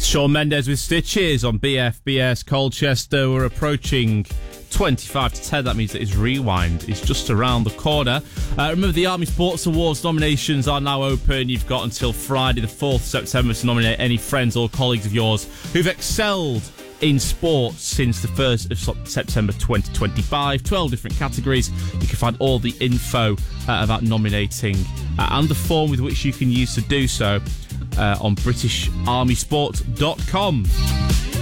Shawn Mendes with Stitches on BFBS Colchester. We're approaching 25 to 10. That means that his rewind is just around the corner. Remember, the Army Sports Awards nominations are now open. You've got until Friday the 4th September to nominate any friends or colleagues of yours who've excelled in sports since the 1st of September 2025. 12 different categories. You can find all the info about nominating and the form with which you can use to do so on BritishArmySports.com.